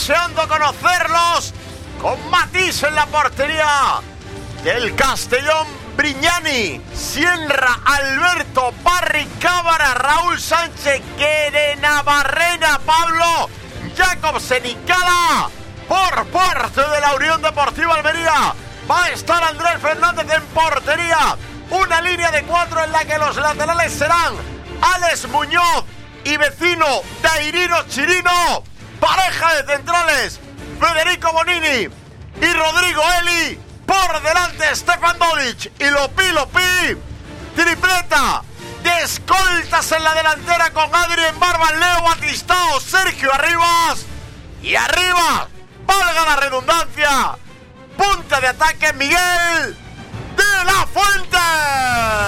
deseando conocerlos. Con Matisse en la portería del Castellón, Brignani, Sienra, Alberto, Barry, Cámara, Raúl Sánchez, Navarrena, Pablo, Jacobsen y Cala. Por parte de la Unión Deportiva Almería va a estar Andrés Fernández en portería. Una línea de 4 en la que los laterales serán Alex Muñoz y vecino Dairino Chirino. Pareja de centrales, Federico Bonini y Rodrigo Eli. Por delante Stefan Dolic y Lopi. Tripleta de escoltas en la delantera con Adrien Barba, Leo Batistao, Sergio Arribas. Y arriba, valga la redundancia, punta de ataque Miguel de la Fuente.